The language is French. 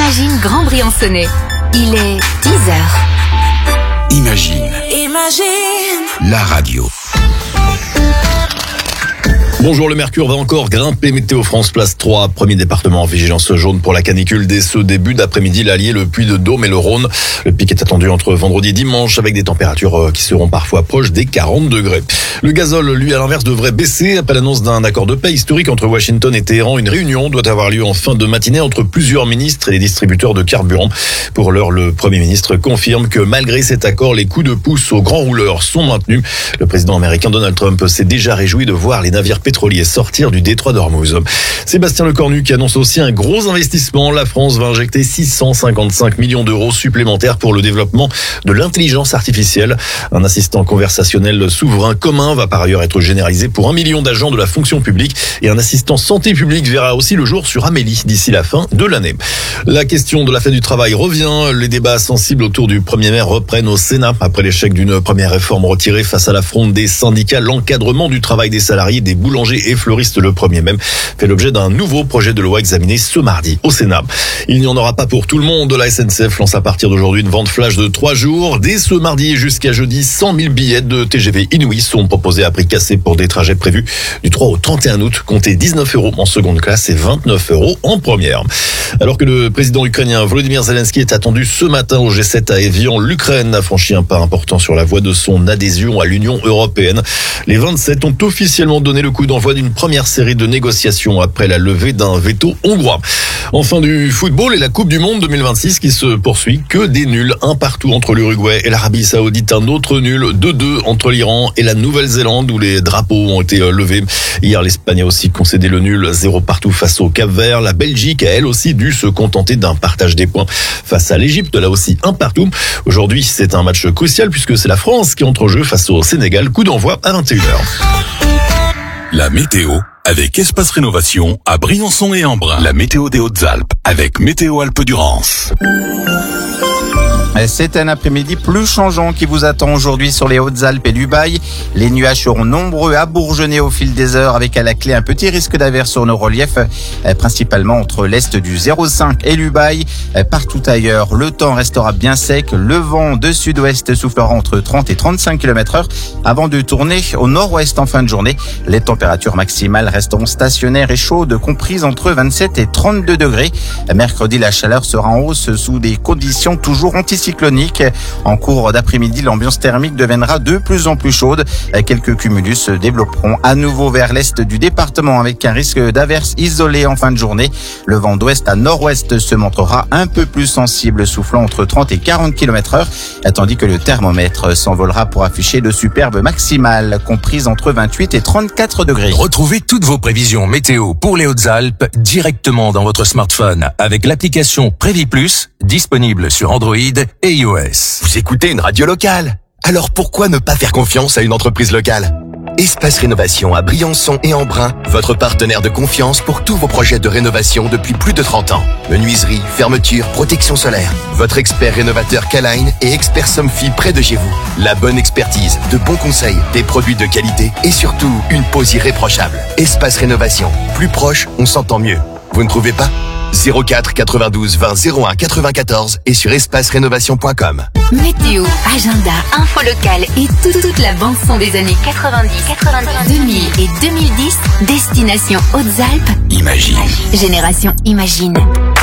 Imagine Grand Briançonnais. Il est 10h. Imagine. La radio. Bonjour, le mercure va encore grimper. Météo France place 3, premier département en vigilance jaune pour la canicule dès ce début d'après-midi. L'Allier, le Puy-de-Dôme et le Rhône. Le pic est attendu entre vendredi et dimanche avec des températures qui seront parfois proches des 40 degrés. Le gazole, lui, à l'inverse, devrait baisser après l'annonce d'un accord de paix historique entre Washington et Téhéran. Une réunion doit avoir lieu en fin de matinée entre plusieurs ministres et les distributeurs de carburant. Pour l'heure, le Premier ministre confirme que malgré cet accord, les coups de pouce aux grands rouleurs sont maintenus. Le président américain Donald Trump s'est déjà réjoui de voir les navires pétroliers sortir du détroit d'Ormuz. Sébastien Lecornu qui annonce aussi un gros investissement. La France va injecter 655 millions d'euros supplémentaires pour le développement de l'intelligence artificielle. Un assistant conversationnel souverain commun va par ailleurs être généralisé pour 1 million d'agents de la fonction publique et un assistant santé publique verra aussi le jour sur Amélie d'ici la fin de l'année. La question de la fête du travail revient. Les débats sensibles autour du 1er mai reprennent au Sénat après l'échec d'une première réforme retirée face à la fronde des syndicats. L'encadrement du travail des salariés des boulangers et fleuristes le 1er mai fait l'objet d'un nouveau projet de loi examiné ce mardi au Sénat. Il n'y en aura pas pour tout le monde. La SNCF lance à partir d'aujourd'hui une vente flash de 3 jours. Dès ce mardi jusqu'à jeudi, 100 000 billets de TGV Inouï sont proposés à prix cassé pour des trajets prévus du 3 au 31 août. Comptez 19 € en seconde classe et 29 € en première. Alors que le président ukrainien Volodymyr Zelensky est attendu ce matin au G7 à Évian, l'Ukraine a franchi un pas important sur la voie de son adhésion à l'Union européenne. Les 27 ont officiellement donné le coup d'envoi d'une première série de négociations après la levée d'un veto hongrois. Enfin du football et la Coupe du Monde 2026 qui se poursuit. Que des nuls, un partout entre l'Uruguay et l'Arabie Saoudite. Un autre nul, 2-2 entre l'Iran et la Nouvelle-Zélande où les drapeaux ont été levés. Hier, l'Espagne a aussi concédé le nul, 0 partout face au Cap-Vert. La Belgique a elle aussi dû se contenter d'un partage des points face à l'Égypte, là aussi un partout. Aujourd'hui, c'est un match crucial puisque c'est la France qui entre en jeu face au Sénégal. Coup d'envoi à 21h. La météo avec Espace Rénovation à Briançon et Embrun. La météo des Hautes-Alpes avec Météo Alpes-Durance. C'est un après-midi plus changeant qui vous attend aujourd'hui sur les Hautes-Alpes et l'Ubaye. Les nuages seront nombreux à bourgeonner au fil des heures avec à la clé un petit risque d'averse sur nos reliefs, principalement entre l'est du 0,5 et l'Ubaye. Partout ailleurs, le temps restera bien sec. Le vent de sud-ouest soufflera entre 30 et 35 km/h avant de tourner au nord-ouest en fin de journée. Les températures maximales resteront stationnaires et chaudes, comprises entre 27 et 32 degrés. Mercredi, la chaleur sera en hausse sous des conditions toujours anticyclonique. En cours d'après-midi, l'ambiance thermique deviendra de plus en plus chaude. Quelques cumulus se développeront à nouveau vers l'est du département avec un risque d'averse isolé en fin de journée. Le vent d'ouest à nord-ouest se montrera un peu plus sensible, soufflant entre 30 et 40 km/h, tandis que le thermomètre s'envolera pour afficher de superbes maximales, comprises entre 28 et 34 degrés. Retrouvez toutes vos prévisions météo pour les Hautes-Alpes directement dans votre smartphone avec l'application Prévis Plus, disponible sur Android et iOS. Vous écoutez une radio locale? Alors pourquoi ne pas faire confiance à une entreprise locale? Espace Rénovation à Briançon et Embrun, votre partenaire de confiance pour tous vos projets de rénovation depuis plus de 30 ans. Menuiserie, fermeture, protection solaire. Votre expert rénovateur K-Line et expert Somfy près de chez vous. La bonne expertise, de bons conseils, des produits de qualité et surtout une pose irréprochable. Espace Rénovation. Plus proche, on s'entend mieux. Vous ne trouvez pas? 04 92 20 01 94 et sur espacerénovation.com. Météo, agenda, info locale et toute la bande son des années 90, 2000 et 2010. Destination Hautes-Alpes. Imagine. Génération Imagine.